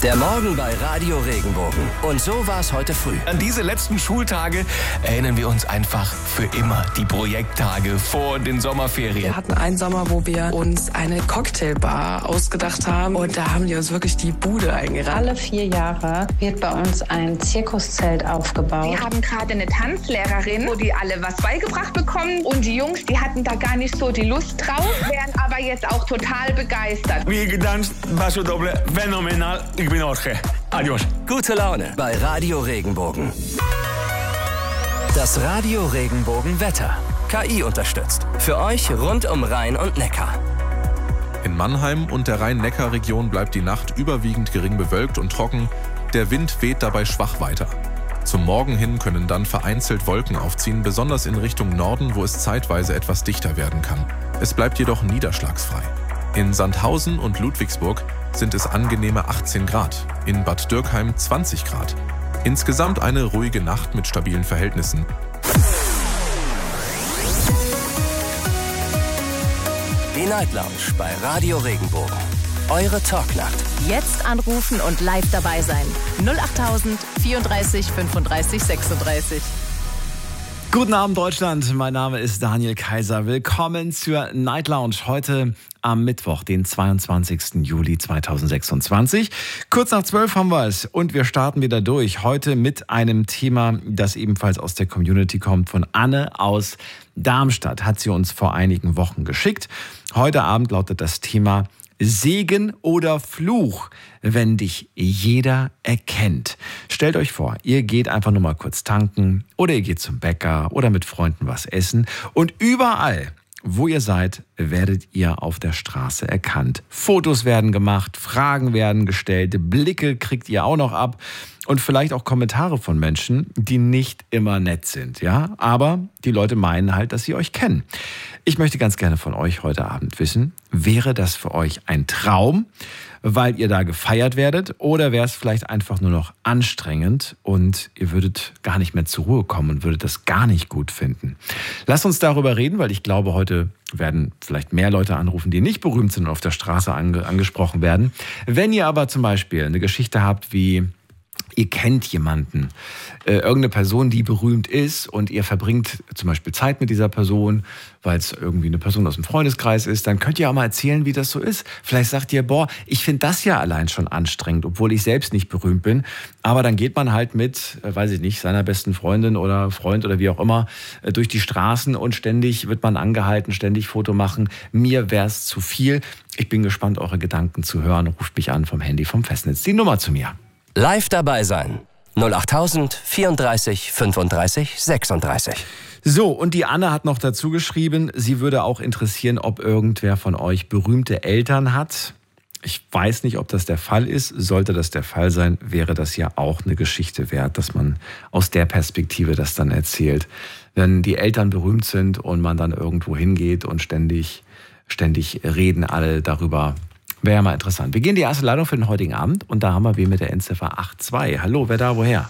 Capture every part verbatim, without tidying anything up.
Der Morgen bei Radio Regenbogen. Und so war es heute früh. An diese letzten Schultage erinnern wir uns einfach für immer. Die Projekttage vor den Sommerferien. Wir hatten einen Sommer, wo wir uns eine Cocktailbar ausgedacht haben. Und da haben die uns wirklich die Bude eingerannt. Alle vier Jahre wird bei uns ein Zirkuszelt aufgebaut. Wir haben gerade eine Tanzlehrerin, wo die alle was beigebracht bekommen. Und die Jungs, die hatten da gar nicht so die Lust drauf, wären aber jetzt auch total begeistert. Wie gedanzt, Basso Doble, phänomenal. Ich bin Jorge. Adios. Gute Laune bei Radio Regenbogen. Das Radio Regenbogen Wetter. K I unterstützt. Für euch rund um Rhein und Neckar. In Mannheim und der Rhein-Neckar-Region bleibt die Nacht überwiegend gering bewölkt und trocken. Der Wind weht dabei schwach weiter. Zum Morgen hin können dann vereinzelt Wolken aufziehen, besonders in Richtung Norden, wo es zeitweise etwas dichter werden kann. Es bleibt jedoch niederschlagsfrei. In Sandhausen und Ludwigsburg sind es angenehme achtzehn Grad, in Bad Dürkheim zwanzig Grad. Insgesamt eine ruhige Nacht mit stabilen Verhältnissen. Die Night Lounge bei Radio Regenbogen. Eure Talknacht. Jetzt anrufen und live dabei sein. null achttausend vierunddreißig fünfunddreißig sechsunddreißig. Guten Abend Deutschland, mein Name ist Daniel Kaiser. Willkommen zur Night Lounge heute am Mittwoch, den zweiundzwanzigsten Juli zweitausendsechsundzwanzig. Kurz nach zwölf haben wir es und wir starten wieder durch. Heute mit einem Thema, das ebenfalls aus der Community kommt, von Anne aus Darmstadt. Hat sie uns vor einigen Wochen geschickt. Heute Abend lautet das Thema Segen oder Fluch, wenn dich jeder erkennt. Stellt euch vor, ihr geht einfach nur mal kurz tanken oder ihr geht zum Bäcker oder mit Freunden was essen und überall, wo ihr seid, werdet ihr auf der Straße erkannt. Fotos werden gemacht, Fragen werden gestellt, Blicke kriegt ihr auch noch ab und vielleicht auch Kommentare von Menschen, die nicht immer nett sind, ja? Aber die Leute meinen halt, dass sie euch kennen. Ich möchte ganz gerne von euch heute Abend wissen, wäre das für euch ein Traum, weil ihr da gefeiert werdet, oder wäre es vielleicht einfach nur noch anstrengend und ihr würdet gar nicht mehr zur Ruhe kommen und würdet das gar nicht gut finden? Lasst uns darüber reden, weil ich glaube, heute werden vielleicht mehr Leute anrufen, die nicht berühmt sind und auf der Straße ange- angesprochen werden. Wenn ihr aber zum Beispiel eine Geschichte habt wie: Ihr kennt jemanden, äh, irgendeine Person, die berühmt ist und ihr verbringt zum Beispiel Zeit mit dieser Person, weil es irgendwie eine Person aus dem Freundeskreis ist, dann könnt ihr auch mal erzählen, wie das so ist. Vielleicht sagt ihr, boah, ich finde das ja allein schon anstrengend, obwohl ich selbst nicht berühmt bin. Aber dann geht man halt mit, äh, weiß ich nicht, seiner besten Freundin oder Freund oder wie auch immer, äh, durch die Straßen und ständig wird man angehalten, ständig Foto machen. Mir wäre es zu viel. Ich bin gespannt, eure Gedanken zu hören. Ruft mich an vom Handy vom Festnetz. Die Nummer zu mir. Live dabei sein. null achttausend vierunddreißig fünfunddreißig sechsunddreißig. So, und die Anne hat noch dazu geschrieben, sie würde auch interessieren, ob irgendwer von euch berühmte Eltern hat. Ich weiß nicht, ob das der Fall ist. Sollte das der Fall sein, wäre das ja auch eine Geschichte wert, dass man aus der Perspektive das dann erzählt. Wenn die Eltern berühmt sind und man dann irgendwo hingeht und ständig, ständig reden alle darüber. Wäre ja mal interessant. Wir gehen in die erste Leitung für den heutigen Abend und da haben wir wen mit der Endziffer acht zwei. Hallo, wer da, woher?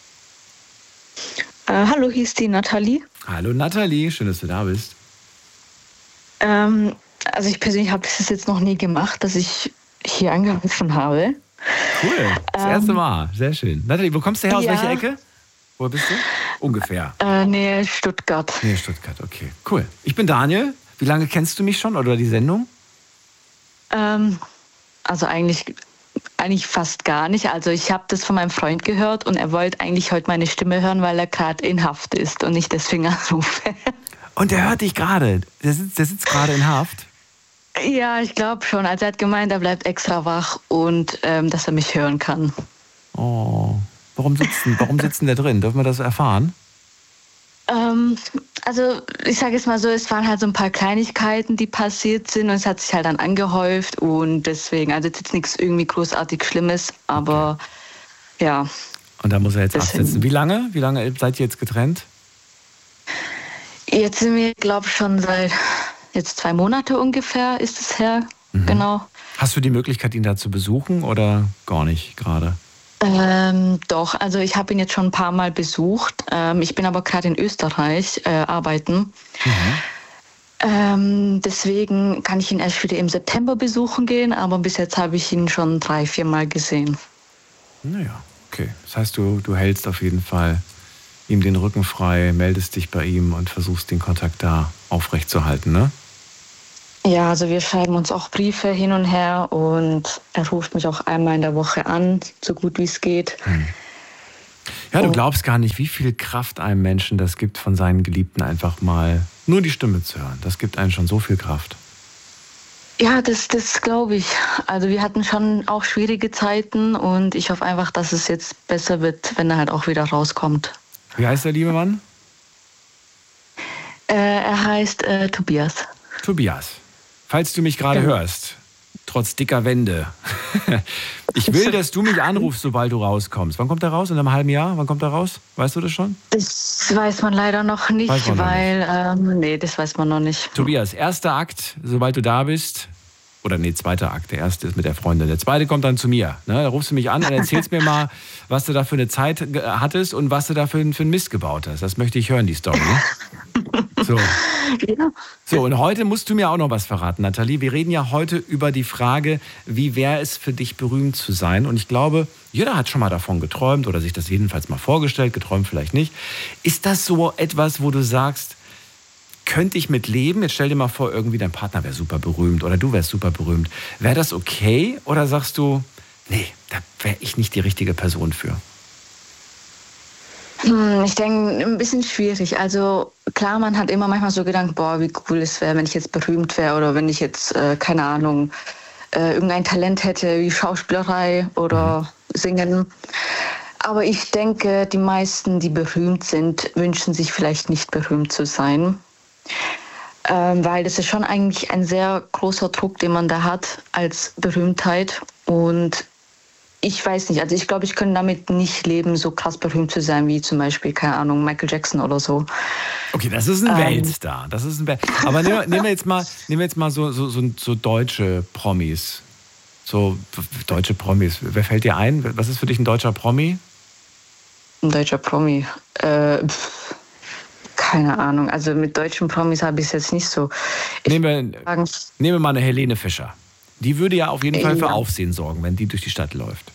Äh, hallo, hier ist die Nathalie. Hallo Nathalie, schön, dass du da bist. Ähm, also ich persönlich habe das jetzt noch nie gemacht, dass ich hier angerufen habe. Cool, das ähm, erste Mal, sehr schön. Nathalie, wo kommst du her, aus ja. welcher Ecke? Wo bist du? Ungefähr. Äh, nee, Stuttgart. Nee, Stuttgart, okay. Cool. Ich bin Daniel. Wie lange kennst du mich schon oder die Sendung? Ähm, also eigentlich, eigentlich fast gar nicht. Also ich habe das von meinem Freund gehört und er wollte eigentlich heute meine Stimme hören, weil er gerade in Haft ist und ich deswegen anrufe. Und der hört dich gerade? Der sitzt, der sitzt gerade in Haft? Ja, ich glaube schon. Also er hat gemeint, er bleibt extra wach und ähm, dass er mich hören kann. Oh, warum sitzt, warum sitzt denn der drin? Dürfen wir das erfahren? Ähm, also ich sage jetzt mal so, es waren halt so ein paar Kleinigkeiten, die passiert sind und es hat sich halt dann angehäuft und deswegen, also jetzt nichts irgendwie großartig Schlimmes, aber okay. Ja. Und da muss er jetzt deswegen absitzen. Wie lange? Wie lange seid ihr jetzt getrennt? Jetzt sind wir, glaube ich, schon seit jetzt zwei Monate ungefähr ist es her, mhm. Genau. Hast du die Möglichkeit, ihn da zu besuchen oder gar nicht gerade? Ähm, doch, also ich habe ihn jetzt schon ein paar Mal besucht. Ähm, ich bin aber gerade in Österreich äh, arbeiten. Mhm. Ähm, deswegen kann ich ihn erst wieder im September besuchen gehen, aber bis jetzt habe ich ihn schon drei, vier Mal gesehen. Naja, okay. Das heißt, du, du hältst auf jeden Fall ihm den Rücken frei, meldest dich bei ihm und versuchst den Kontakt da aufrechtzuerhalten, ne? Ja, also wir schreiben uns auch Briefe hin und her und er ruft mich auch einmal in der Woche an, so gut wie es geht. Hm. Ja, du glaubst gar nicht, wie viel Kraft einem Menschen das gibt, von seinen Geliebten einfach mal nur die Stimme zu hören. Das gibt einem schon so viel Kraft. Ja, das, das glaube ich. Also wir hatten schon auch schwierige Zeiten und ich hoffe einfach, dass es jetzt besser wird, wenn er halt auch wieder rauskommt. Wie heißt der liebe Mann? Äh, er heißt äh, Tobias. Tobias. Falls du mich gerade ja. hörst, trotz dicker Wände, ich will, dass du mich anrufst, sobald du rauskommst. Wann kommt er raus? In einem halben Jahr? Wann kommt er raus? Weißt du das schon? Das weiß man leider noch nicht, noch weil, nicht. Ähm, nee, das weiß man noch nicht. Tobias, erster Akt, sobald du da bist, oder nee, zweiter Akt, der erste ist mit der Freundin, der zweite kommt dann zu mir. Ne? Da rufst du mich an und erzählst mir mal, was du da für eine Zeit hattest und was du da für, für einen Mist gebaut hast. Das möchte ich hören, die Story. Ne? So. Ja. So, und heute musst du mir auch noch was verraten, Nathalie. Wir reden ja heute über die Frage, wie wäre es für dich, berühmt zu sein? Und ich glaube, jeder hat schon mal davon geträumt oder sich das jedenfalls mal vorgestellt, geträumt vielleicht nicht. Ist das so etwas, wo du sagst, könnte ich mit leben? Jetzt stell dir mal vor, irgendwie dein Partner wäre super berühmt oder du wärst super berühmt. Wäre das okay? Oder sagst du, nee, da wäre ich nicht die richtige Person für? Hm, ich denke, ein bisschen schwierig. Also klar, man hat immer manchmal so Gedanken, boah, wie cool es wäre, wenn ich jetzt berühmt wäre oder wenn ich jetzt, äh, keine Ahnung, äh, irgendein Talent hätte wie Schauspielerei oder mhm. Singen. Aber ich denke, die meisten, die berühmt sind, wünschen sich vielleicht nicht berühmt zu sein. Ähm, weil das ist schon eigentlich ein sehr großer Druck, den man da hat als Berühmtheit. Und ich weiß nicht, also ich glaube, ich könnte damit nicht leben, so krass berühmt zu sein, wie zum Beispiel, keine Ahnung, Michael Jackson oder so. Okay, das ist ein ähm, Weltstar. Das ist ein Wel- Aber nehmen, nehmen wir jetzt mal, nehmen wir jetzt mal so, so, so, so deutsche Promis. So deutsche Promis. Wer fällt dir ein? Was ist für dich ein deutscher Promi? Ein deutscher Promi? Äh, pff. Keine Ahnung, also mit deutschen Promis habe ich es jetzt nicht so. Ich nehmen, wir, sagen, nehmen wir mal eine Helene Fischer. Die würde ja auf jeden Fall für ja. Aufsehen sorgen, wenn die durch die Stadt läuft.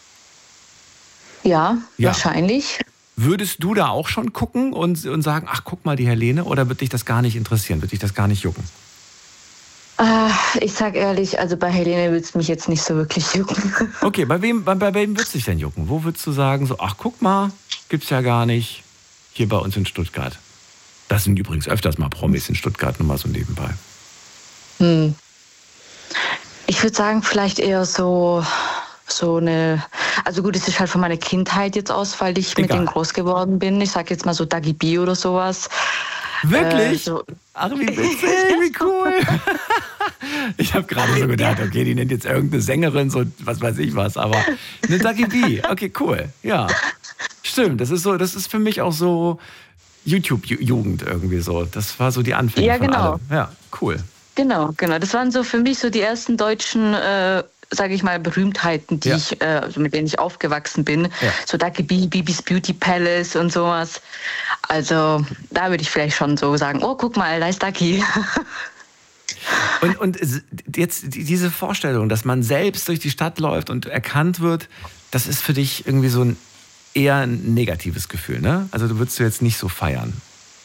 Ja, ja, wahrscheinlich. Würdest du da auch schon gucken und, und sagen, ach, guck mal die Helene, oder wird dich das gar nicht interessieren, wird dich das gar nicht jucken? Äh, ich sag ehrlich, also bei Helene würde es mich jetzt nicht so wirklich jucken. Okay, bei wem, bei, bei wem würde es dich denn jucken? Wo würdest du sagen, so, ach, guck mal, gibt's ja gar nicht, hier bei uns in Stuttgart? Das sind übrigens öfters mal Promis in Stuttgart, nur mal so nebenbei. Hm. Ich würde sagen, vielleicht eher so, so eine, also gut, es ist halt von meiner Kindheit jetzt aus, weil ich Egal. mit ihm groß geworden bin. Ich sag jetzt mal so Dagi B oder sowas. Wirklich? Äh, so. Ach, wie witzig, wie cool. Ich habe gerade so gedacht, okay, die nennt jetzt irgendeine Sängerin, so was weiß ich was, aber eine Dagi B, okay, cool, ja. Stimmt, das ist so, das ist für mich auch so YouTube-Jugend irgendwie so. Das war so die Anfänge ja, von genau. allem. Ja, cool. Genau, genau. Das waren so für mich so die ersten deutschen, äh, sage ich mal, Berühmtheiten, die ja. ich, äh, also mit denen ich aufgewachsen bin. Ja. So Dagi B, Bibis Beauty Palace und sowas. Also da würde ich vielleicht schon so sagen, oh, guck mal, da ist Dagi. Und, und jetzt diese Vorstellung, dass man selbst durch die Stadt läuft und erkannt wird, das ist für dich irgendwie so ein eher ein negatives Gefühl, ne? Also du würdest du jetzt nicht so feiern.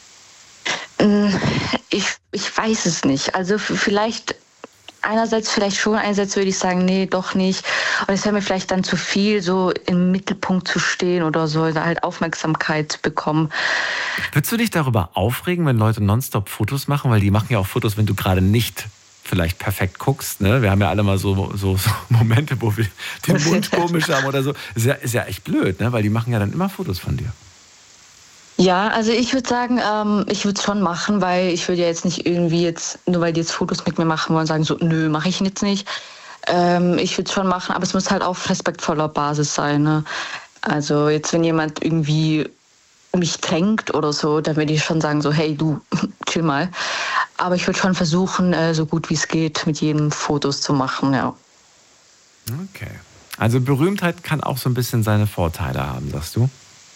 Ich, ich weiß es nicht. Also vielleicht, einerseits vielleicht schon, einerseits würde ich sagen, nee, doch nicht. Und es wäre mir vielleicht dann zu viel, so im Mittelpunkt zu stehen oder so, da halt Aufmerksamkeit zu bekommen. Würdest du dich darüber aufregen, wenn Leute nonstop Fotos machen? Weil die machen ja auch Fotos, wenn du gerade nicht vielleicht perfekt guckst, ne? Wir haben ja alle mal so, so, so Momente, wo wir den Mund komisch haben oder so. Ist ja, ist ja echt blöd, ne? Weil die machen ja dann immer Fotos von dir. Ja, also ich würde sagen, ähm, ich würde es schon machen, weil ich würde ja jetzt nicht irgendwie jetzt, nur weil die jetzt Fotos mit mir machen wollen, sagen so, nö, mache ich jetzt nicht. Ähm, ich würde es schon machen, aber es muss halt auf respektvoller Basis sein, ne? Also jetzt, wenn jemand irgendwie mich drängt oder so, dann würde ich schon sagen so, hey, du, chill mal. Aber ich würde schon versuchen, so gut wie es geht, mit jedem Fotos zu machen, ja. Okay. Also Berühmtheit kann auch so ein bisschen seine Vorteile haben, sagst du?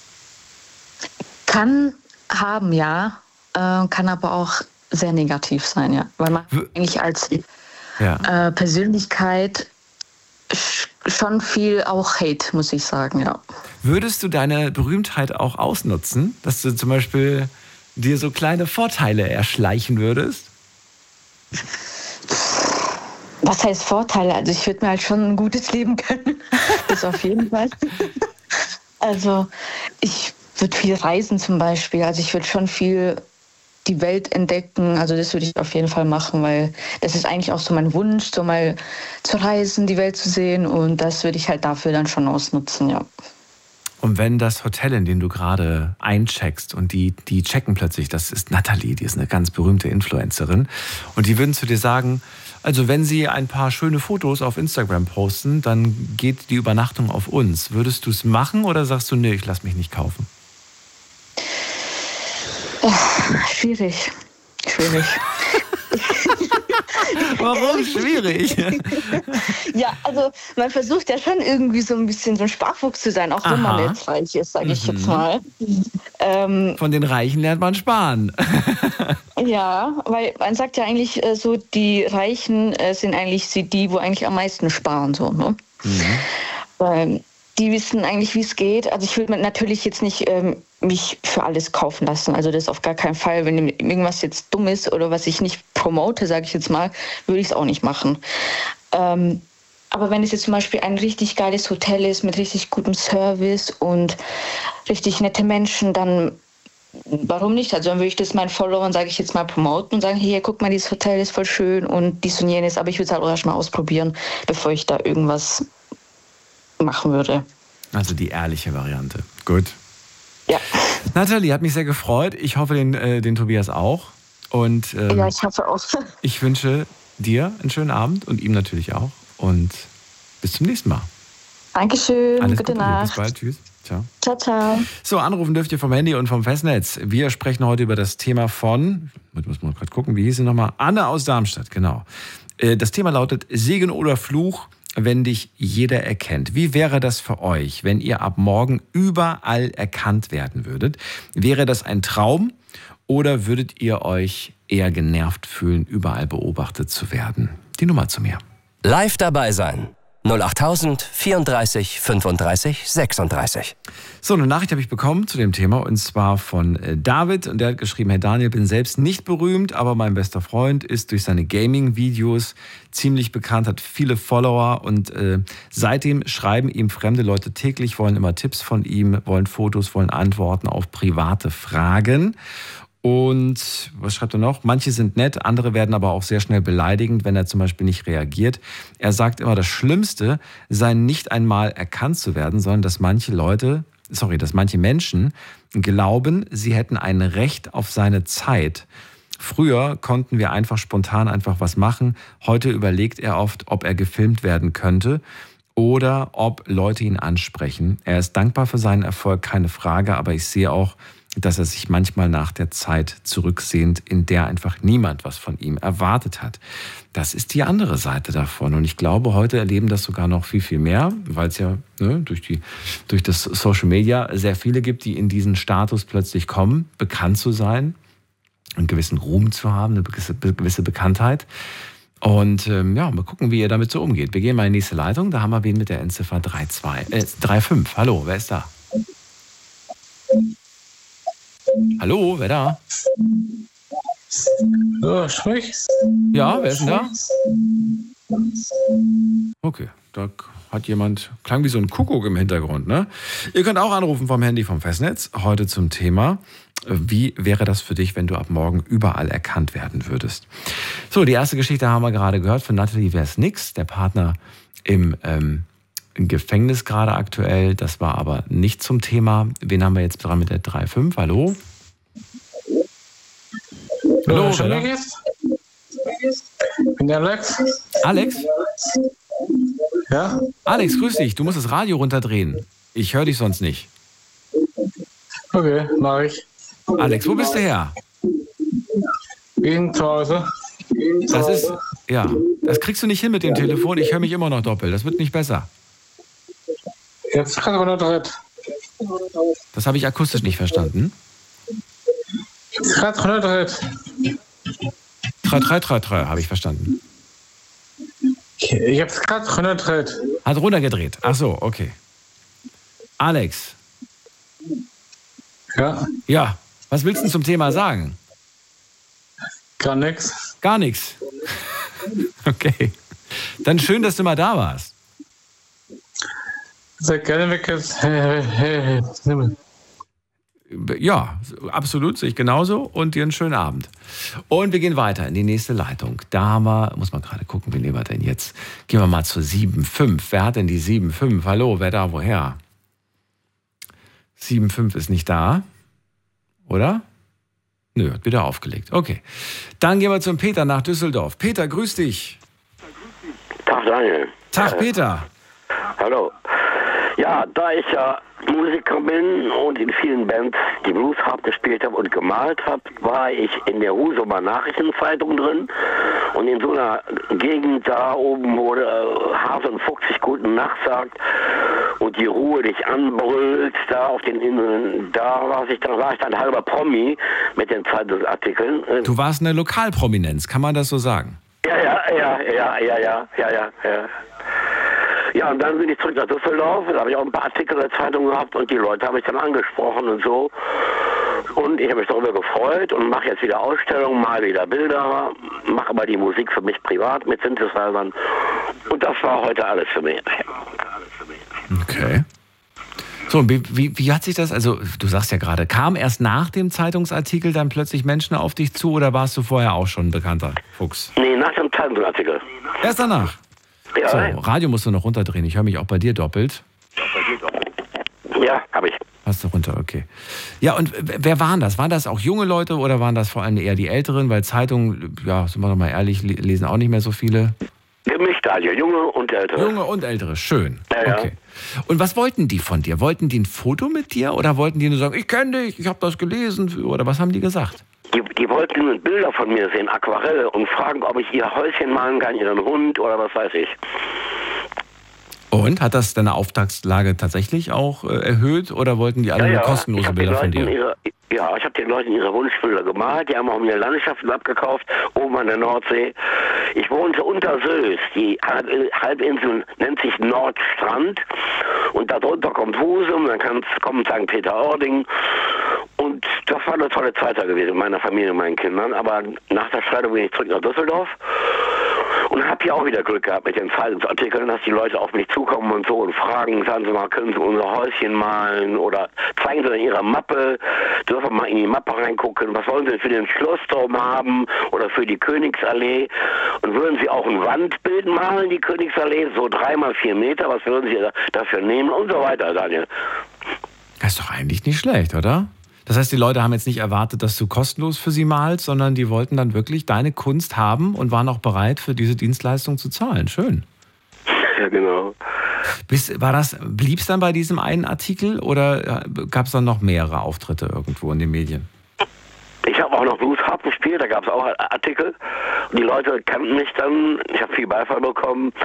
Kann haben, ja. Äh, kann aber auch sehr negativ sein, ja. Weil man w- eigentlich als ja. äh, Persönlichkeit schon viel auch Hate, muss ich sagen, ja. Würdest du deine Berühmtheit auch ausnutzen, dass du zum Beispiel dir so kleine Vorteile erschleichen würdest? Was heißt Vorteile? Also ich würde mir halt schon ein gutes Leben gönnen. Das auf jeden Fall. Also ich würde viel reisen zum Beispiel. Also ich würde schon viel die Welt entdecken. Also das würde ich auf jeden Fall machen, weil das ist eigentlich auch so mein Wunsch, so mal zu reisen, die Welt zu sehen. Und das würde ich halt dafür dann schon ausnutzen, ja. Und wenn das Hotel, in dem du gerade eincheckst und die, die checken plötzlich, das ist Nathalie, die ist eine ganz berühmte Influencerin, und die würden zu dir sagen, also wenn sie ein paar schöne Fotos auf Instagram posten, dann geht die Übernachtung auf uns. Würdest du es machen oder sagst du, nee, ich lass mich nicht kaufen? Schwierig. Schwierig. Warum schwierig? Ja, also man versucht ja schon irgendwie so ein bisschen so ein Sparfuchs zu sein, auch wenn Aha. man jetzt reich ist, sage ich Mhm. jetzt mal. Ähm, Von den Reichen lernt man sparen. ja, weil man sagt ja eigentlich äh, so, die Reichen äh, sind eigentlich die, wo eigentlich am meisten sparen, so, ne? Mhm. Weil die wissen eigentlich, wie es geht. Also ich würde natürlich jetzt nicht ähm, mich für alles kaufen lassen. Also das auf gar keinen Fall. Wenn irgendwas jetzt dumm ist oder was ich nicht promote, sage ich jetzt mal, würde ich es auch nicht machen. Ähm, aber wenn es jetzt zum Beispiel ein richtig geiles Hotel ist mit richtig gutem Service und richtig nette Menschen, dann warum nicht? Also dann würde ich das meinen Followern, sage ich jetzt mal, promoten und sagen, hier, guck mal, dieses Hotel ist voll schön und dies und jenes. Aber ich würde es halt auch erst mal ausprobieren, bevor ich da irgendwas machen würde. Also die ehrliche Variante. Gut. Ja. Nathalie, hat mich sehr gefreut. Ich hoffe, den, äh, den Tobias auch. Und ähm, ja, ich hoffe auch. Ich wünsche dir einen schönen Abend und ihm natürlich auch. Und bis zum nächsten Mal. Dankeschön. Alles Gute Gute, Nacht. bis bald. Tschüss. Ciao. Ciao, ciao. So, anrufen dürft ihr vom Handy und vom Festnetz. Wir sprechen heute über das Thema von, ich muss mal gerade gucken, wie hieß sie nochmal? Anne aus Darmstadt, genau. Äh, Das Thema lautet Segen oder Fluch, wenn dich jeder erkennt. Wie wäre das für euch, wenn ihr ab morgen überall erkannt werden würdet? Wäre das ein Traum oder würdet ihr euch eher genervt fühlen, überall beobachtet zu werden? Die Nummer zu mir. Live dabei sein. null acht vierunddreißig fünfunddreißig sechsunddreißig. So, eine Nachricht habe ich bekommen zu dem Thema, und zwar von äh, David, und der hat geschrieben: Herr Daniel, bin selbst nicht berühmt, aber mein bester Freund ist durch seine Gaming-Videos ziemlich bekannt, hat viele Follower, und äh, seitdem schreiben ihm fremde Leute täglich, wollen immer Tipps von ihm, wollen Fotos, wollen Antworten auf private Fragen. Und was schreibt er noch? Manche sind nett, andere werden aber auch sehr schnell beleidigend, wenn er zum Beispiel nicht reagiert. Er sagt immer, das Schlimmste sei nicht einmal erkannt zu werden, sondern dass manche Leute, sorry, dass manche Menschen glauben, sie hätten ein Recht auf seine Zeit. Früher konnten wir einfach spontan einfach was machen. Heute überlegt er oft, ob er gefilmt werden könnte oder ob Leute ihn ansprechen. Er ist dankbar für seinen Erfolg, keine Frage, aber ich sehe auch, dass er sich manchmal nach der Zeit zurücksehnt, in der einfach niemand was von ihm erwartet hat. Das ist die andere Seite davon. Und ich glaube, heute erleben das sogar noch viel, viel mehr, weil es ja ne, durch, die, durch das Social Media sehr viele gibt, die in diesen Status plötzlich kommen, bekannt zu sein, einen gewissen Ruhm zu haben, eine gewisse, gewisse Bekanntheit. Und ähm, ja, mal gucken, wie ihr damit so umgeht. Wir gehen mal in die nächste Leitung. Da haben wir wen mit der Endziffer drei zwei, äh, drei fünf. Hallo, wer ist da? Hallo, wer da? Ja, sprich. Ja, wer ist denn da? Okay, da hat jemand, klang wie so ein Kuckuck im Hintergrund, ne? Ihr könnt auch anrufen vom Handy vom Festnetz, heute zum Thema, wie wäre das für dich, wenn du ab morgen überall erkannt werden würdest? So, die erste Geschichte haben wir gerade gehört, von Nathalie wäre es nix, der Partner im, ähm, im Gefängnis gerade aktuell, das war aber nicht zum Thema. Wen haben wir jetzt dran mit der drei fünf? Hallo? Hallo, ja, wer ich bin der Alex. Alex? Ja? Alex, grüß dich. Du musst das Radio runterdrehen. Ich höre dich sonst nicht. Okay, mach ich. Alex, wo bist du her? Bin zu Hause. Das ist, ja, das kriegst du nicht hin mit dem Telefon. Ich höre mich immer noch doppelt. Das wird nicht besser. Jetzt kann aber nur dritt. Das habe ich akustisch nicht verstanden. Jetzt kann aber nur dritt. drei drei drei drei habe ich verstanden. Ich hab's gerade runtergedreht. Hat runtergedreht. Ach so, okay. Alex. Ja. Ja, was willst du zum Thema sagen? Gar nichts. Gar nichts. Okay. Dann schön, dass du mal da warst. Sehr gerne weg jetzt. Ja, absolut, sehe ich genauso. Und dir einen schönen Abend. Und wir gehen weiter in die nächste Leitung. Da haben wir, muss man gerade gucken, wen nehmen wir denn jetzt? Gehen wir mal zu sieben fünf. Wer hat denn die sieben fünf? Hallo, wer da, woher? sieben fünf ist nicht da, oder? Nö, hat wieder aufgelegt. Okay. Dann gehen wir zum Peter nach Düsseldorf. Peter, grüß dich. Tag, Daniel. Tag, Peter. Hallo. Ja, da ich ja Musiker bin und in vielen Bands die Blues Harp gespielt habe und gemalt habe, war ich in der Husumer Nachrichtenzeitung drin und in so einer Gegend da oben, wo der Hase und Fuchs sich gute Nacht sagt und die Ruhe dich anbrüllt, da auf den Inseln, da war ich, da war ich dann halber Promi mit den Zeitungsartikeln. Du warst eine Lokalprominenz, kann man das so sagen? Ja, ja, ja, ja, ja, ja, ja, ja, ja. Ja, und dann bin ich zurück nach Düsseldorf, da habe ich auch ein paar Artikel in der Zeitung gehabt und die Leute habe ich dann angesprochen und so. Und ich habe mich darüber gefreut und mache jetzt wieder Ausstellungen, mal wieder Bilder, mache aber die Musik für mich privat mit Synthesizern. Und das war heute alles für mich. Okay. So, wie, wie, wie hat sich das, also du sagst ja gerade, kam erst nach dem Zeitungsartikel dann plötzlich Menschen auf dich zu oder warst du vorher auch schon ein bekannter Fuchs? Nee, nach dem Zeitungsartikel. Erst danach? Ja, so, Radio musst du noch runterdrehen. Ich höre mich auch bei dir doppelt. Ja, habe ich. Hast du runter, okay. Ja, und wer waren das? Waren das auch junge Leute oder waren das vor allem eher die Älteren? Weil Zeitungen, ja, sind wir doch mal ehrlich, lesen auch nicht mehr so viele. Gemischt, also junge und ältere. Junge und ältere, schön. Ja, ja. Okay. Und was wollten die von dir? Wollten die ein Foto mit dir oder wollten die nur sagen, ich kenne dich, ich habe das gelesen? Oder was haben die gesagt? Die, die wollten nur Bilder von mir sehen, Aquarelle, und fragen, ob ich ihr Häuschen malen kann, ihren Hund oder was weiß ich. Und hat das deine Auftragslage tatsächlich auch äh, erhöht oder wollten die alle ja, nur ja. kostenlose Bilder von dir? Ihre, ja, ich habe den Leuten ihre Wunschbilder gemalt, die haben auch mir Landschaften abgekauft, oben an der Nordsee. Ich wohnte unter Sös, die Halbinsel nennt sich Nordstrand und darunter kommt Husum, dann kommt Sankt Peter-Ording. Und das war eine tolle Zeit da gewesen mit meiner Familie und meinen Kindern. Aber nach der Scheidung bin ich zurück nach Düsseldorf und habe hier auch wieder Glück gehabt mit den Zeitungsartikeln, dass die Leute auf mich zukommen und so und fragen, sagen Sie mal, können Sie unser Häuschen malen oder zeigen Sie in Ihrer Mappe, dürfen wir mal in die Mappe reingucken, was wollen Sie für den Schlossturm haben oder für die Königsallee und würden Sie auch ein Wandbild malen, die Königsallee, so drei mal vier Meter, was würden Sie dafür nehmen und so weiter, Daniel. Das ist doch eigentlich nicht schlecht, oder? Das heißt, die Leute haben jetzt nicht erwartet, dass du kostenlos für sie malst, sondern die wollten dann wirklich deine Kunst haben und waren auch bereit, für diese Dienstleistung zu zahlen. Schön. Ja, genau. Bis, war das, blieb es dann bei diesem einen Artikel oder gab es dann noch mehrere Auftritte irgendwo in den Medien? Ich habe auch noch Blues Harp gespielt, da gab es auch Artikel. Und die Leute kannten mich dann, ich habe viel Beifall bekommen.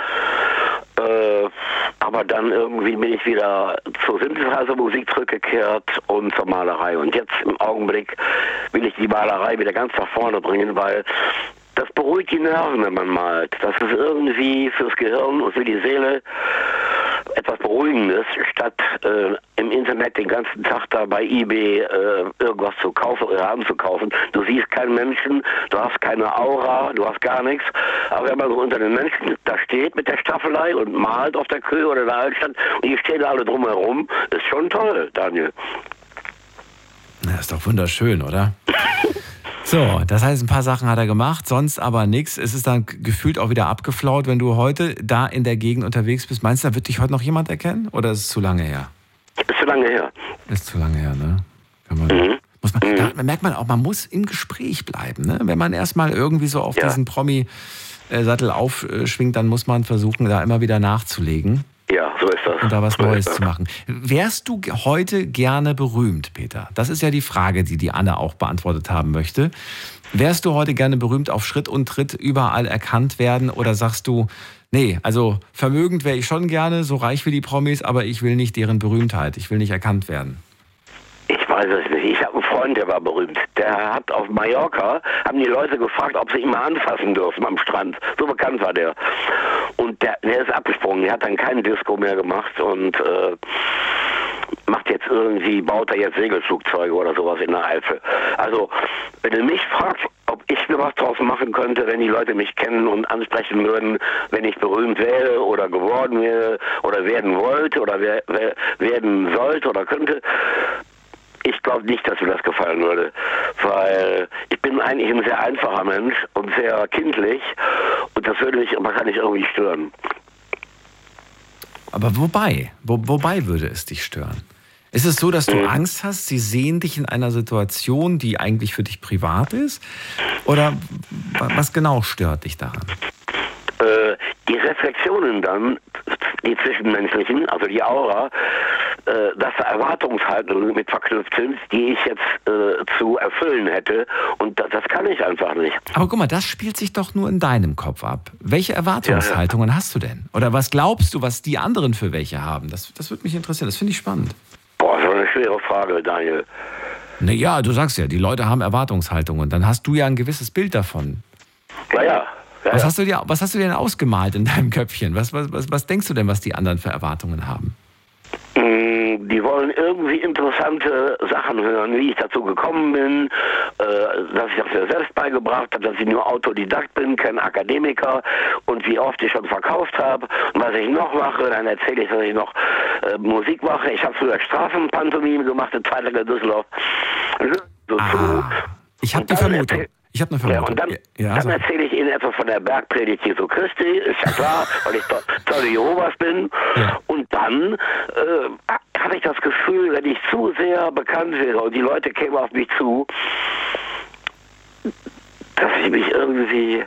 Äh, aber dann irgendwie bin ich wieder zur Synthesizer-Musik zurückgekehrt und zur Malerei. Und jetzt im Augenblick will ich die Malerei wieder ganz nach vorne bringen, weil das beruhigt die Nerven, wenn man malt. Das ist irgendwie fürs Gehirn und für die Seele etwas Beruhigendes, statt äh, im Internet den ganzen Tag da bei eBay äh, irgendwas zu kaufen oder anzukaufen. Du siehst keinen Menschen, du hast keine Aura, du hast gar nichts. Aber wenn man so unter den Menschen da steht mit der Staffelei und malt auf der Kühe oder der Altstadt und die stehen alle drumherum, ist schon toll, Daniel. Das ist doch wunderschön, oder? So, das heißt, ein paar Sachen hat er gemacht, sonst aber nichts. Es ist dann gefühlt auch wieder abgeflaut, wenn du heute da in der Gegend unterwegs bist. Meinst du, da wird dich heute noch jemand erkennen oder ist es zu lange her? Ist zu lange her. Ist zu lange her, ne? Kann man, mhm. muss man, mhm. Da merkt man auch, man muss im Gespräch bleiben, ne? Wenn man erstmal irgendwie so auf ja. diesen Promi-Sattel aufschwingt, dann muss man versuchen, da immer wieder nachzulegen. Ja, so ist das. Und da was so Neues zu machen. Wärst du heute gerne berühmt, Peter? Das ist ja die Frage, die die Anne auch beantwortet haben möchte. Wärst du heute gerne berühmt, auf Schritt und Tritt überall erkannt werden? Oder sagst du, nee, also vermögend wäre ich schon gerne, so reich wie die Promis, aber ich will nicht deren Berühmtheit. Ich will nicht erkannt werden. Ich weiß es nicht. Ich habe einen Freund, der war berühmt. Der hat auf Mallorca, haben die Leute gefragt, ob sie ihn mal anfassen dürfen am Strand. So bekannt war der. Und Und der, der ist abgesprungen, der hat dann keinen Disco mehr gemacht und äh, macht jetzt irgendwie, baut er jetzt Segelflugzeuge oder sowas in der Eifel. Also, wenn du mich fragst, ob ich mir was draus machen könnte, wenn die Leute mich kennen und ansprechen würden, wenn ich berühmt wäre oder geworden wäre oder werden wollte oder wer, wer, werden sollte oder könnte, ich glaube nicht, dass mir das gefallen würde, weil ich bin eigentlich ein sehr einfacher Mensch und sehr kindlich und das würde mich wahrscheinlich irgendwie stören. Aber wobei? Wo, wobei würde es dich stören? Ist es so, dass du mhm. Angst hast, sie sehen dich in einer Situation, die eigentlich für dich privat ist? Oder was genau stört dich daran? Äh, die Reflexionen dann, die zwischenmenschlichen, also die Aura, äh, dass da Erwartungshaltungen mit verknüpft sind, die ich jetzt äh, zu erfüllen hätte. Und das, das kann ich einfach nicht. Aber guck mal, das spielt sich doch nur in deinem Kopf ab. Welche Erwartungshaltungen ja, ja. hast du denn? Oder was glaubst du, was die anderen für welche haben? Das, das würde mich interessieren, das finde ich spannend. Boah, das ist eine schwere Frage, Daniel. Naja, du sagst ja, die Leute haben Erwartungshaltungen. Dann hast du ja ein gewisses Bild davon. Naja. Ja, was, ja. hast du dir, was hast du dir denn ausgemalt in deinem Köpfchen? Was, was, was, was denkst du denn, was die anderen für Erwartungen haben? Die wollen irgendwie interessante Sachen hören, wie ich dazu gekommen bin, äh, dass ich das mir selbst beigebracht habe, dass ich nur Autodidakt bin, kein Akademiker und wie oft ich schon verkauft habe und was ich noch mache. Dann erzähle ich, dass ich noch äh, Musik mache. Ich habe früher Straßenpantomime gemacht in Zweitag in Düsseldorf. So ah, zu. Ich habe die Vermutung. Ich habe eine Vermutung. Ja, und dann, ja, dann so. erzähle ich Ihnen etwas von der Bergpredigt Jesu Christi, ist ja klar, weil ich Zeuge Jehovas bin. Ja. Und dann äh, habe ich das Gefühl, wenn ich zu sehr bekannt wäre und die Leute kämen auf mich zu, dass ich mich irgendwie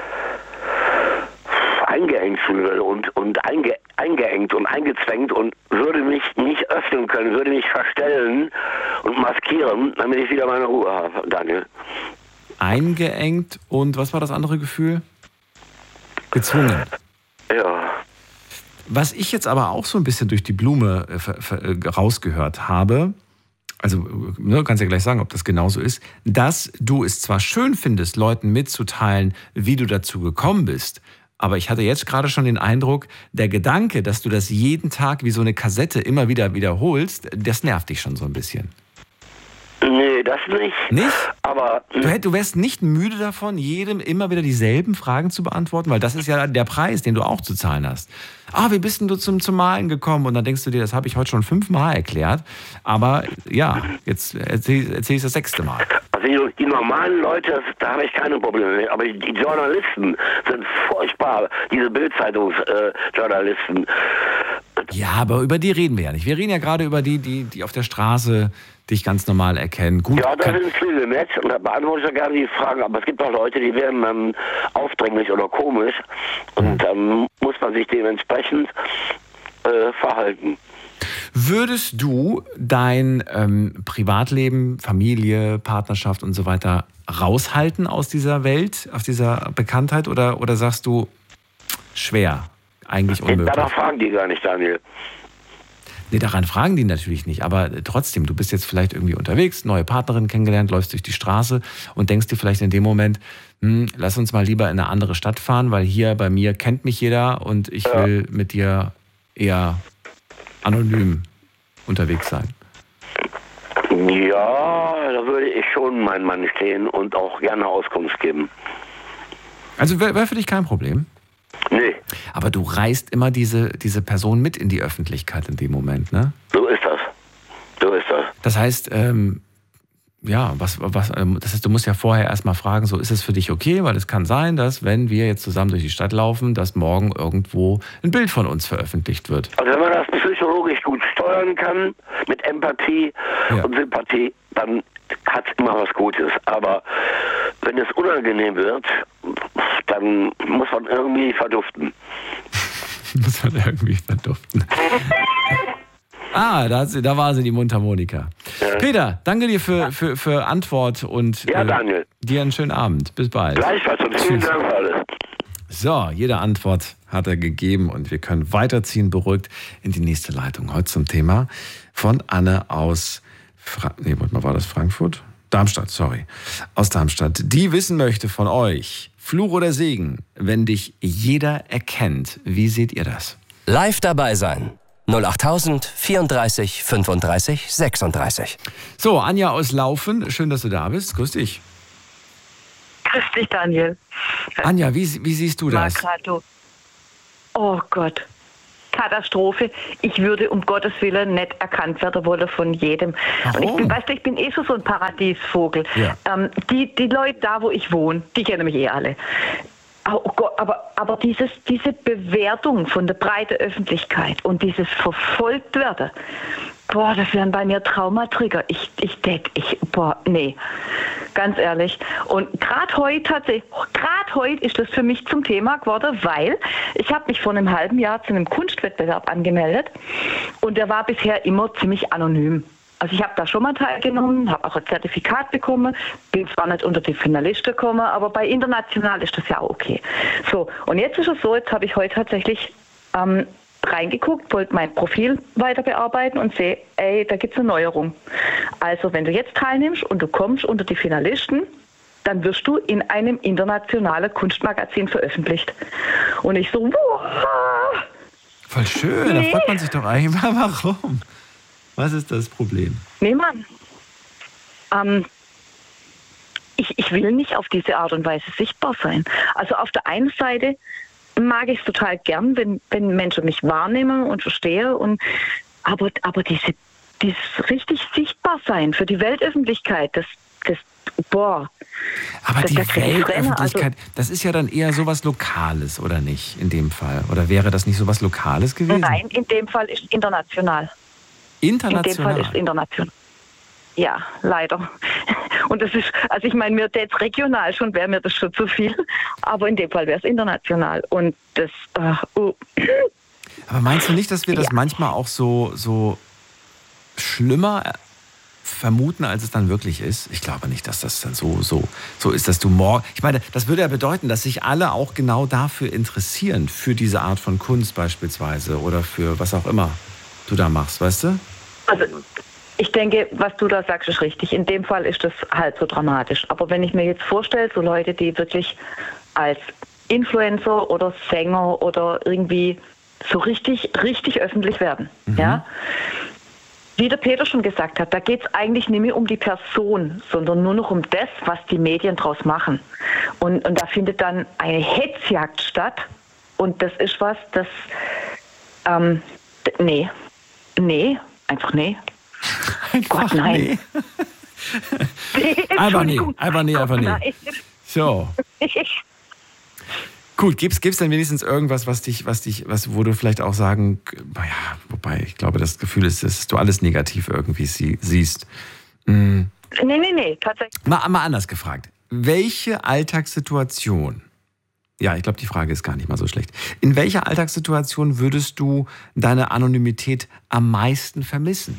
eingeengt fühle und, und einge, eingeengt und eingezwängt und würde mich nicht öffnen können, würde mich verstellen und maskieren, damit ich wieder meine Ruhe habe, Daniel. Eingeengt und was war das andere Gefühl? Gezwungen. Ja. Was ich jetzt aber auch so ein bisschen durch die Blume äh, rausgehört habe, also ne, kannst ja gleich sagen, ob das genauso ist, dass du es zwar schön findest, Leuten mitzuteilen, wie du dazu gekommen bist, aber ich hatte jetzt gerade schon den Eindruck, der Gedanke, dass du das jeden Tag wie so eine Kassette immer wieder wiederholst, das nervt dich schon so ein bisschen. Nee, das nicht. Nicht? Aber du, hätt, du wärst nicht müde davon, jedem immer wieder dieselben Fragen zu beantworten, weil das ist ja der Preis, den du auch zu zahlen hast. Ah, wie bist denn du zum, zum Malen gekommen? Und dann denkst du dir, das habe ich heute schon fünfmal erklärt. Aber ja, jetzt erzähle erzähl ich das sechste Mal. Also die, die normalen Leute, da habe ich keine Probleme mit. Aber die, die Journalisten sind furchtbar, diese Bild-Zeitungs-Journalisten. Äh, ja, aber über die reden wir ja nicht. Wir reden ja gerade über die, die, die auf der Straße dich ganz normal erkennen. Gut, ja, das sind viele nett und da beantworte ich ja gerne die Fragen, aber es gibt auch Leute, die werden dann aufdringlich oder komisch und dann muss man sich dementsprechend äh, verhalten. Würdest du dein ähm, Privatleben, Familie, Partnerschaft und so weiter raushalten aus dieser Welt, aus dieser Bekanntheit oder, oder sagst du, schwer, eigentlich unmöglich? Danach fragen die gar nicht, Daniel. Nee, daran fragen die natürlich nicht, aber trotzdem, du bist jetzt vielleicht irgendwie unterwegs, neue Partnerin kennengelernt, läufst durch die Straße und denkst dir vielleicht in dem Moment, hm, lass uns mal lieber in eine andere Stadt fahren, weil hier bei mir kennt mich jeder und ich ja. will mit dir eher anonym unterwegs sein. Ja, da würde ich schon mein Mann stehen und auch gerne Auskunft geben. Also wäre wär für dich kein Problem? Nee. Aber du reißt immer diese, diese Person mit in die Öffentlichkeit in dem Moment, ne? So ist das. So ist das. Das heißt, ähm, ja, was, was, ähm, das heißt, du musst ja vorher erstmal fragen, so ist es für dich okay? Weil es kann sein, dass, wenn wir jetzt zusammen durch die Stadt laufen, dass morgen irgendwo ein Bild von uns veröffentlicht wird. Also wenn man das psychologisch gut steuern kann, mit Empathie ja. und Sympathie, dann hat es immer was Gutes. Aber wenn es unangenehm wird, dann muss man irgendwie verduften. muss man irgendwie verduften. Ah, da, hat sie, da war sie, die Mundharmonika. Ja. Peter, danke dir für, für, für Antwort und ja, Daniel. Äh, dir einen schönen Abend. Bis bald. Gleichfalls und vielen Tschüss. Dank für alles. So, jede Antwort hat er gegeben und wir können weiterziehen, beruhigt in die nächste Leitung. Heute zum Thema von Anne aus Fra- nee, warte mal, war das Frankfurt? Darmstadt, sorry. Aus Darmstadt. Die wissen möchte von euch, Fluch oder Segen, wenn dich jeder erkennt. Wie seht ihr das? Live dabei sein. null acht tausend vierunddreißig fünfunddreißig sechsunddreißig. So, Anja aus Laufen, schön, dass du da bist. Grüß dich. Grüß dich, Daniel. Anja, wie, wie siehst du das? Marcato. Oh Gott. Katastrophe. Ich würde um Gottes Willen nicht erkannt werden wollen von jedem. Warum? Und ich bin, weißt du, ich bin eh so, so ein Paradiesvogel. Ja. Ähm, die, die Leute da, wo ich wohne, die kennen mich eh alle. Oh Gott, aber, aber dieses, diese Bewertung von der breiten Öffentlichkeit und dieses Verfolgtwerden, boah, das wären bei mir Traumatrigger. Ich, ich denke, ich, boah, nee, ganz ehrlich. Und gerade heute tatsächlich, gerade heute ist das für mich zum Thema geworden, weil ich habe mich vor einem halben Jahr zu einem Kunstwettbewerb angemeldet und der war bisher immer ziemlich anonym. Also ich habe da schon mal teilgenommen, habe auch ein Zertifikat bekommen, bin zwar nicht unter die Finalisten gekommen, aber bei international ist das ja auch okay. So, und jetzt ist es so, jetzt habe ich heute tatsächlich ähm, reingeguckt, wollte mein Profil weiter bearbeiten und sehe, ey, da gibt es eine Neuerung. Also wenn du jetzt teilnimmst und du kommst unter die Finalisten, dann wirst du in einem internationalen Kunstmagazin veröffentlicht. Und ich so, wow. Voll schön, nee. Da freut man sich doch eigentlich. Warum? Was ist das Problem? Nee, Mann. Ähm, ich, ich will nicht auf diese Art und Weise sichtbar sein. Also auf der einen Seite mag ich es total gern, wenn, wenn Menschen mich wahrnehmen und verstehen. Und, aber aber diese, dieses richtig sichtbar sein für die Weltöffentlichkeit, das, das boah. Aber das, die das Weltöffentlichkeit, also, das ist ja dann eher sowas Lokales, oder nicht, in dem Fall? Oder wäre das nicht sowas Lokales gewesen? Nein, in dem Fall ist international. International? In dem Fall ist international. Ja, leider. Und das ist, also ich meine, mir jetzt regional schon wäre mir das schon zu viel, aber in dem Fall wäre es international. Und das, äh, oh. Aber meinst du nicht, dass wir das ja. manchmal auch so, so schlimmer vermuten, als es dann wirklich ist? Ich glaube nicht, dass das dann so, so, so ist, dass du morgen... Ich meine, das würde ja bedeuten, dass sich alle auch genau dafür interessieren, für diese Art von Kunst beispielsweise oder für was auch immer du da machst, weißt du? Also ich denke, was du da sagst, ist richtig. In dem Fall ist das halt so dramatisch. Aber wenn ich mir jetzt vorstelle, so Leute, die wirklich als Influencer oder Sänger oder irgendwie so richtig, richtig öffentlich werden, mhm. ja, wie der Peter schon gesagt hat, da geht es eigentlich nicht mehr um die Person, sondern nur noch um das, was die Medien draus machen. Und, und da findet dann eine Hetzjagd statt. Und das ist was, das, ähm, nee, nee, einfach nee. Einfach Gott, nein. Nee. einfach nee, einfach nee, einfach nee. So. Gut, gibt's gibt's denn wenigstens irgendwas, was dich, was dich, was, wo du vielleicht auch sagen, naja, wobei ich glaube, das Gefühl ist, dass du alles negativ irgendwie sie, siehst. Mhm. Nee, nee, nee, tatsächlich. Mal, mal anders gefragt. Welche Alltagssituation, ja, ich glaube, die Frage ist gar nicht mal so schlecht. In welcher Alltagssituation würdest du deine Anonymität am meisten vermissen?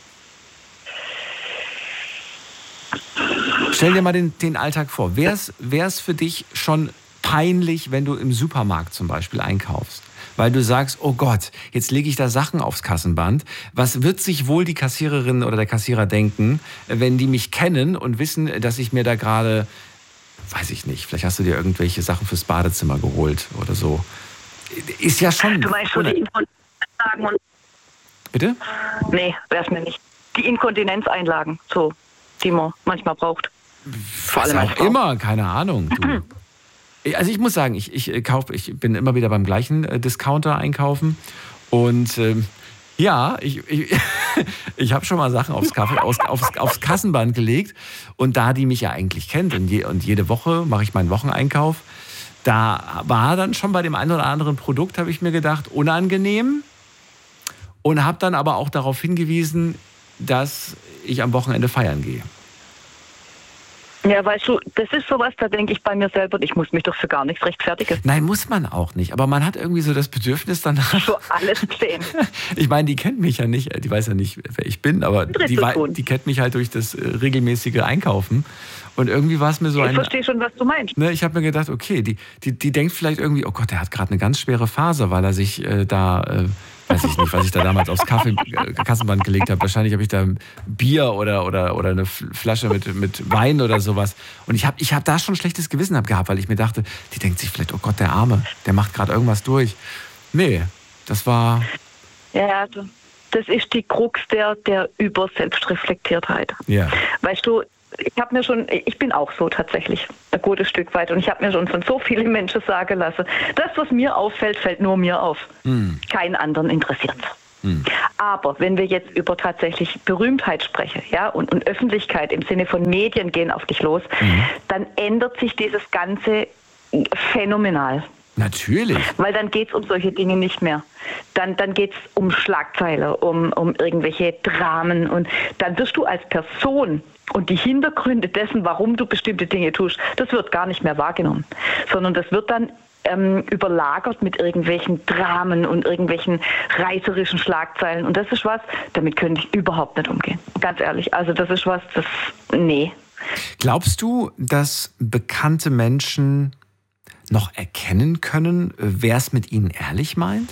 Stell dir mal den, den Alltag vor. Wäre es für dich schon peinlich, wenn du im Supermarkt zum Beispiel einkaufst? Weil du sagst, oh Gott, jetzt lege ich da Sachen aufs Kassenband. Was wird sich wohl die Kassiererin oder der Kassierer denken, wenn die mich kennen und wissen, dass ich mir da gerade, weiß ich nicht, vielleicht hast du dir irgendwelche Sachen fürs Badezimmer geholt oder so. Ist ja schon... Du meinst schon die Inkontinenzeinlagen und... Bitte? Nee, wär's mir nicht. Die Inkontinenzeinlagen, so, die man manchmal braucht. Vor allem auch immer, keine Ahnung. Du. Also ich muss sagen, ich, ich, kauf, ich bin immer wieder beim gleichen Discounter einkaufen und ähm, ja, ich, ich, ich habe schon mal Sachen aufs, Kaffee, aufs, aufs, aufs Kassenband gelegt und da die mich ja eigentlich kennt und, je, und jede Woche mache ich meinen Wocheneinkauf, da war dann schon bei dem einen oder anderen Produkt, habe ich mir gedacht, unangenehm und habe dann aber auch darauf hingewiesen, dass ich am Wochenende feiern gehe. Ja, weißt du, das ist sowas, da denke ich bei mir selber, ich muss mich doch für gar nichts rechtfertigen. Nein, muss man auch nicht. Aber man hat irgendwie so das Bedürfnis danach. So alles sehen. Ich meine, die kennt mich ja nicht, die weiß ja nicht, wer ich bin, aber die, die kennt mich halt durch das regelmäßige Einkaufen. Und irgendwie war es mir so ein... Ich verstehe schon, was du meinst. Ne, ich habe mir gedacht, okay, die, die, die denkt vielleicht irgendwie, oh Gott, der hat gerade eine ganz schwere Phase, weil er sich äh, da... Äh, weiß ich nicht, was ich da damals aufs Kaffee, äh, Kassenband gelegt habe. Wahrscheinlich habe ich da Bier oder, oder, oder eine Flasche mit, mit Wein oder sowas. Und ich habe ich hab da schon ein schlechtes Gewissen gehabt, weil ich mir dachte, die denkt sich vielleicht, oh Gott, der Arme, der macht gerade irgendwas durch. Nee, das war... Ja, also, das ist die Krux der, der Über-Selbstreflektiertheit. Ja. Weißt du, ich habe mir schon, ich bin auch so tatsächlich ein gutes Stück weit und ich habe mir schon von so vielen Menschen sagen lassen, das, was mir auffällt, fällt nur mir auf. Mhm. Keinen anderen interessiert. Mhm. Aber wenn wir jetzt über tatsächlich Berühmtheit sprechen, ja, und, und Öffentlichkeit im Sinne von Medien gehen auf dich los, mhm. dann ändert sich dieses Ganze phänomenal. Natürlich. Weil dann geht es um solche Dinge nicht mehr. Dann, dann geht es um Schlagzeilen, um, um irgendwelche Dramen und dann wirst du als Person und die Hintergründe dessen, warum du bestimmte Dinge tust, das wird gar nicht mehr wahrgenommen, sondern das wird dann ähm, überlagert mit irgendwelchen Dramen und irgendwelchen reißerischen Schlagzeilen und das ist was, damit könnte ich überhaupt nicht umgehen. Ganz ehrlich, also das ist was, das, nee. Glaubst du, dass bekannte Menschen noch erkennen können, wer es mit ihnen ehrlich meint?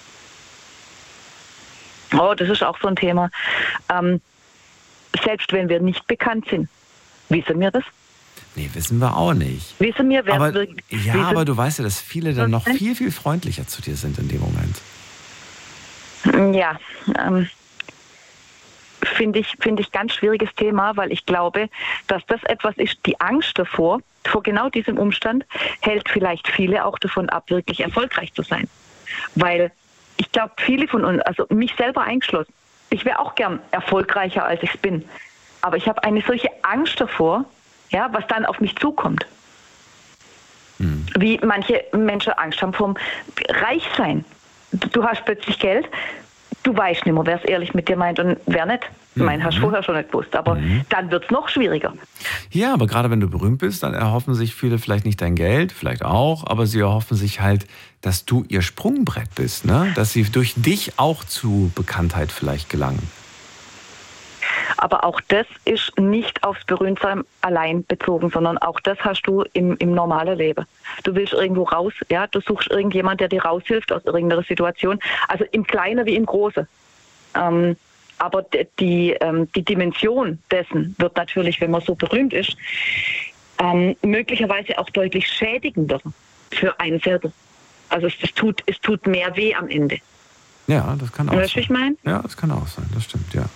Oh, das ist auch so ein Thema. Ähm, selbst wenn wir nicht bekannt sind, wissen wir das? Nee, wissen wir auch nicht. Wissen wir, wer aber, es wirklich Ja, wissen? aber du weißt ja, dass viele dann noch viel, viel freundlicher zu dir sind in dem Moment. Ja, ähm, finde ich, finde ich ganz schwieriges Thema, weil ich glaube, dass das etwas ist, die Angst davor, vor genau diesem Umstand, hält vielleicht viele auch davon ab, wirklich erfolgreich zu sein. Weil ich glaube, viele von uns, also mich selber eingeschlossen, ich wäre auch gern erfolgreicher, als ich es bin. Aber ich habe eine solche Angst davor, ja, was dann auf mich zukommt. Hm. Wie manche Menschen Angst haben vom Reichsein. Du hast plötzlich Geld, du weißt nicht mehr, wer es ehrlich mit dir meint und wer nicht. Ich meine, hast du vorher schon nicht gewusst, aber mhm. dann wird es noch schwieriger. Ja, aber gerade wenn du berühmt bist, dann erhoffen sich viele vielleicht nicht dein Geld, vielleicht auch, aber sie erhoffen sich halt, dass du ihr Sprungbrett bist, ne? Dass sie durch dich auch zu Bekanntheit vielleicht gelangen. Aber auch das ist nicht aufs Berühmtsein allein bezogen, sondern auch das hast du im, im normalen Leben. Du willst irgendwo raus, ja, du suchst irgendjemand, der dir raushilft aus irgendeiner Situation, also im Kleinen wie im Großen. Ähm, aber die, die, ähm, die Dimension dessen wird natürlich, wenn man so berühmt ist, ähm, möglicherweise auch deutlich schädigender für einen selber. Also es, es, tut, es tut mehr weh am Ende. Ja, das kann auch weißt, sein. Ich mein? Ja, das kann auch sein, das stimmt, ja.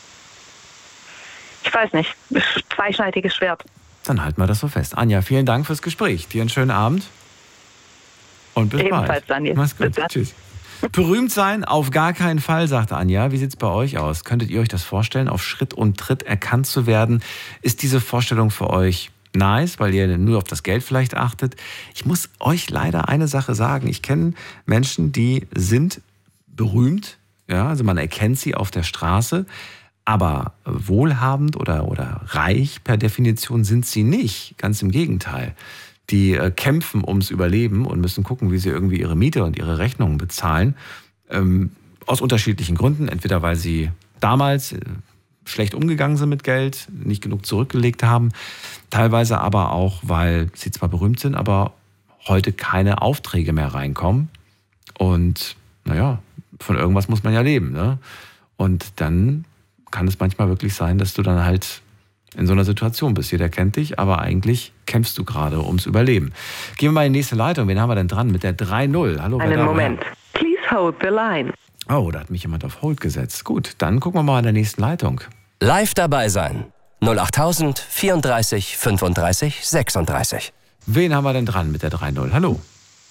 Ich weiß nicht, zweischneidiges Schwert. Dann halten wir das so fest. Anja, vielen Dank fürs Gespräch. Dir einen schönen Abend und bis Ebenfalls, bald. Daniel. Mach's gut. Tschüss. Berühmt sein auf gar keinen Fall, sagt Anja. Wie sieht's bei euch aus? Könntet ihr euch das vorstellen, auf Schritt und Tritt erkannt zu werden? Ist diese Vorstellung für euch nice, weil ihr nur auf das Geld vielleicht achtet? Ich muss euch leider eine Sache sagen. Ich kenne Menschen, die sind berühmt, ja, also man erkennt sie auf der Straße, aber wohlhabend oder, oder reich per Definition sind sie nicht. Ganz im Gegenteil. Die äh, kämpfen ums Überleben und müssen gucken, wie sie irgendwie ihre Miete und ihre Rechnungen bezahlen. Ähm, aus unterschiedlichen Gründen. Entweder weil sie damals äh, schlecht umgegangen sind mit Geld, nicht genug zurückgelegt haben. Teilweise aber auch, weil sie zwar berühmt sind, aber heute keine Aufträge mehr reinkommen. Und naja, von irgendwas muss man ja leben, ne? Und dann kann es manchmal wirklich sein, dass du dann halt in so einer Situation bist. Jeder kennt dich, aber eigentlich kämpfst du gerade ums Überleben. Gehen wir mal in die nächste Leitung. Wen haben wir denn dran mit der drei null? Hallo, einen Moment. Please hold the line. Oh, da hat mich jemand auf Hold gesetzt. Gut, dann gucken wir mal in der nächsten Leitung. Live dabei sein. null acht tausend vierunddreißig fünfunddreißig sechsunddreißig. Wen haben wir denn dran mit der drei null? Hallo.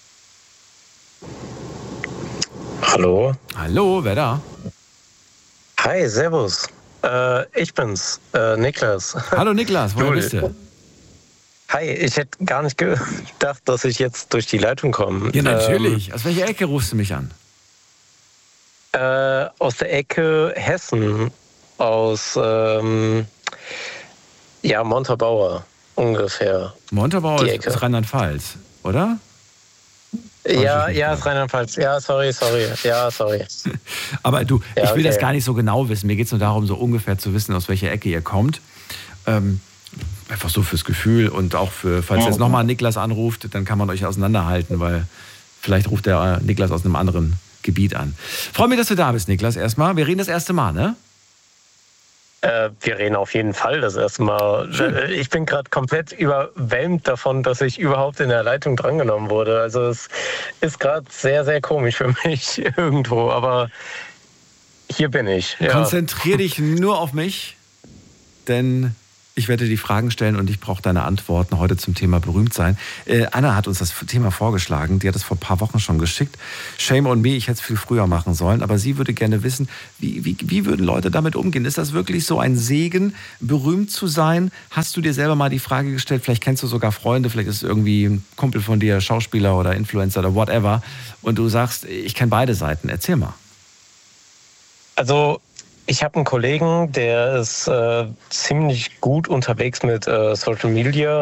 Hallo. Hallo, wer da? Hi, servus. Äh, ich bin's, äh, Niklas. Hallo Niklas, woher bist du? Hi, ich hätte gar nicht gedacht, dass ich jetzt durch die Leitung komme. Ja, natürlich. Ähm, aus welcher Ecke rufst du mich an? Äh, aus der Ecke Hessen. Aus, ähm, ja, Montabaur ungefähr. Montabaur ist, ist Rheinland-Pfalz, oder? Ja, ja, ist Rheinland-Pfalz. Ja, sorry, sorry. Ja, sorry. Aber du, ja, ich will okay. das gar nicht so genau wissen. Mir geht es nur darum, so ungefähr zu wissen, aus welcher Ecke ihr kommt. Ähm, einfach so fürs Gefühl und auch für, falls ja. jetzt nochmal Niklas anruft, dann kann man euch auseinanderhalten, weil vielleicht ruft der Niklas aus einem anderen Gebiet an. Freue mich, dass du da bist, Niklas, erstmal. Wir reden das erste Mal, ne? Äh, wir reden auf jeden Fall das erste Mal. Schön. Ich bin gerade komplett überwältigt davon, dass ich überhaupt in der Leitung drangenommen wurde. Also es ist gerade sehr, sehr komisch für mich irgendwo, aber hier bin ich. Ja. Konzentrier dich nur auf mich, denn ich werde die Fragen stellen und ich brauche deine Antworten heute zum Thema Berühmtsein. Äh, Anna hat uns das Thema vorgeschlagen, die hat es vor ein paar Wochen schon geschickt. Shame on me, ich hätte es viel früher machen sollen, aber sie würde gerne wissen, wie, wie, wie würden Leute damit umgehen? Ist das wirklich so ein Segen, berühmt zu sein? Hast du dir selber mal die Frage gestellt, vielleicht kennst du sogar Freunde, vielleicht ist es irgendwie ein Kumpel von dir, Schauspieler oder Influencer oder whatever, und du sagst, ich kenne beide Seiten, erzähl mal. Also ich habe einen Kollegen, der ist äh, ziemlich gut unterwegs mit äh, Social Media.